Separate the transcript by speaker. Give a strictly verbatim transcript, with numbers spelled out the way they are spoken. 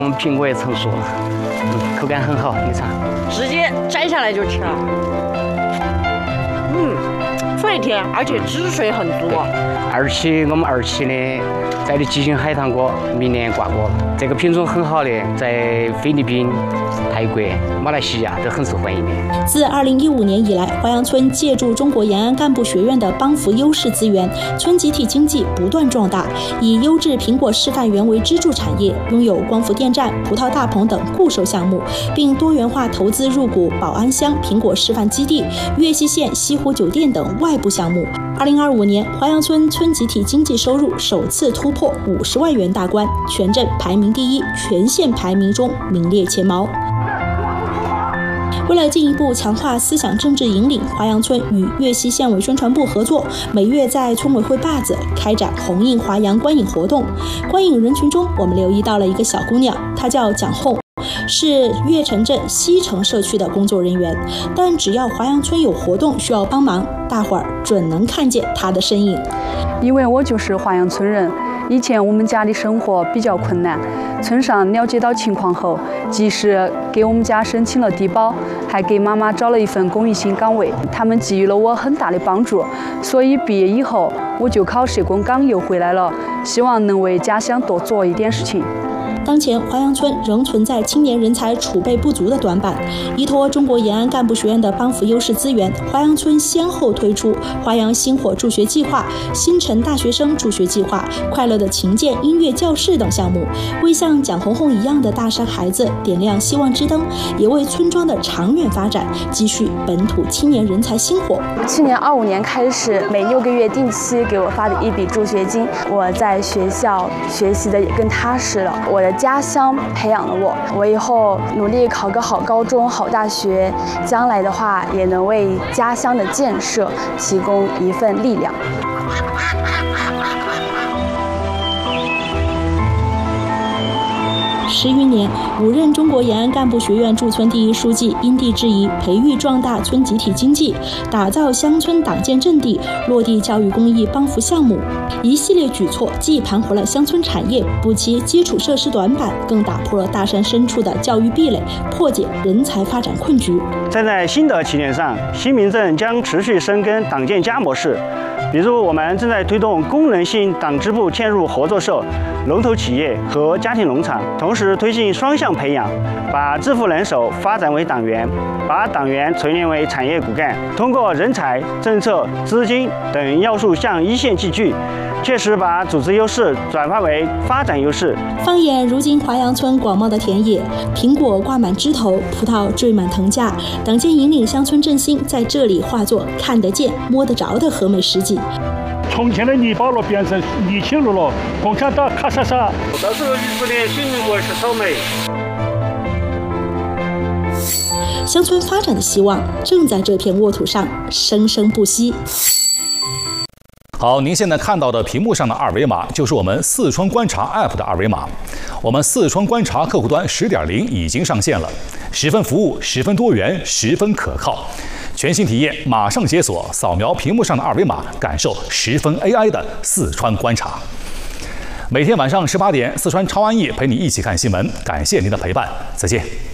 Speaker 1: 我们苹果也成熟了，嗯，口感很好，你尝。
Speaker 2: 直接摘下来就吃了。嗯，肥甜，而且汁水很足。
Speaker 1: 二期我们二期的摘的极品海棠果，明年挂果，这个品种很好的，在菲律宾、泰国、马来西亚都很受欢迎的。
Speaker 3: 自二零一五年以来，华阳村借助中国延安干部学院的帮扶优势资源，村集体经济不断壮大，以优质苹果示范园为支柱产业，拥有光伏电站、葡萄大棚等固守项目，并多元化投资入股宝安乡苹果示范基地、岳西县西湖酒店等外部项目。二零二五年，华阳村村集体经济收入首次突破五十万元大关，全镇排名第一，全县排名中名列前茅。为了进一步强化思想政治引领，华阳村与岳西县委宣传部合作，每月在村委会坝子开展红印华阳观影活动。观影人群中，我们留意到了一个小姑娘，她叫蒋红，是岳城镇西城社区的工作人员。但只要华阳村有活动需要帮忙，大伙儿准能看见她的身影。
Speaker 4: 因为我就是华阳村人，以前我们家里生活比较困难，村上了解到情况后，及时给我们家申请了低保，还给妈妈找了一份公益性岗位，他们给予了我很大的帮助。所以毕业以后，我就考社工岗又回来了，希望能为家乡多做一点事情。
Speaker 3: 当前，华阳村仍存在青年人才储备不足的短板。依托中国延安干部学院的帮扶优势资源，华阳村先后推出华阳星火助学计划、星辰大学生助学计划、快乐的琴键音乐教室等项目，为像蒋红红一样的大山孩子点亮希望之灯，也为村庄的长远发展积蓄本土青年人才星火。
Speaker 4: 去年二五年开始，每六个月定期给我发的一笔助学金，我在学校学习的也更踏实了。我的家乡培养了我，我以后努力考个好高中、好大学，将来的话也能为家乡的建设提供一份力量。
Speaker 3: 十余年，五任中国延安干部学院驻村第一书记因地制宜，培育壮大村集体经济，打造乡村党建阵地，落地教育公益帮扶项目，一系列举措既盘活了乡村产业，补齐基础设施短板，更打破了大山深处的教育壁垒，破解人才发展困局。
Speaker 5: 站在新的起点上，新民镇将持续深耕党建加模式。比如，我们正在推动功能性党支部嵌入合作社、龙头企业和家庭农场，同时推进双向培养，把致富人手发展为党员，把党员锤炼为产业骨干，通过人才、政策、资金等要素向一线集聚，切实把组织优势转化为发展优势。
Speaker 3: 放眼如今华阳村广袤的田野，苹果挂满枝头，葡萄缀满藤架，党建引领乡村振兴在这里化作看得见、摸得着的和美实际。
Speaker 6: 从前的泥巴路变成沥青路了，共产党咔嚓嚓。
Speaker 5: 到时候你说的新民国是草莓。
Speaker 3: 乡村发展的希望正在这片沃土上生生不息。
Speaker 7: 好，您现在看到的屏幕上的二维码就是我们四川观察 App 的二维码。我们四川观察客户端 十点零 已经上线了，十分服务，十分多元，十分可靠。全新体验，马上解锁，扫描屏幕上的二维码，感受十分 A I 的四川观察。每天晚上十八点，四川超安逸陪你一起看新闻，感谢您的陪伴，再见。